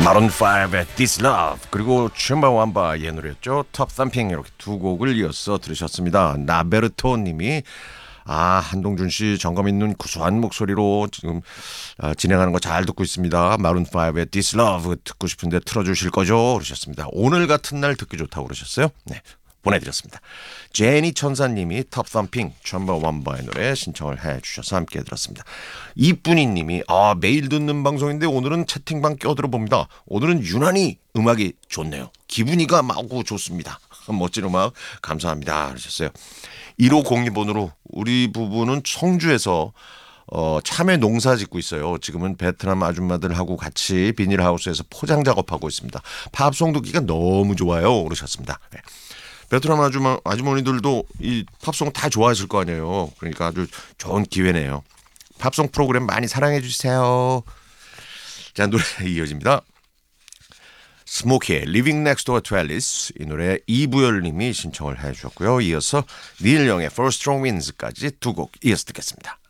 마룬 5의 This Love 그리고 춤바완바의 노래였죠. 톱 썸핑 이렇게 두 곡을 이어서 들으셨습니다. 나베르토 님이 한동준 씨 정감 있는 구수한 목소리로 지금 진행하는 거 잘 듣고 있습니다. 마룬 5의 This Love 듣고 싶은데 틀어주실 거죠? 그러셨습니다. 오늘 같은 날 듣기 좋다고 그러셨어요? 네. 보내드렸습니다. 제니 천사님이 톱 썸핑 춤바완바의 노래 신청을 해주셔서 함께 들었습니다. 이쁜이 님이 매일 듣는 방송인데 오늘은 채팅방 껴들어 봅니다. 오늘은 유난히 음악이 좋네요. 기분이가 마구 좋습니다. 멋진 음악 감사합니다 하셨어요. 1502번으로 우리 부부는 청주에서 참외 농사 짓고 있어요. 지금은 베트남 아줌마들하고 같이 비닐하우스에서 포장 작업하고 있습니다. 팝송 듣기가 너무 좋아요 그러셨습니다. 네. 베트남 아주머니들도 이 팝송 다 좋아하실 거 아니에요. 그러니까 아주 좋은 기회네요. 팝송 프로그램 많이 사랑해 주세요. 자, 노래 이어집니다. 스모키의 Living Next Door to Alice 이 노래 이부열 님이 신청을 해 주셨고요. 이어서 닐 영의 For Strong Winds까지 두 곡 이어서 듣겠습니다.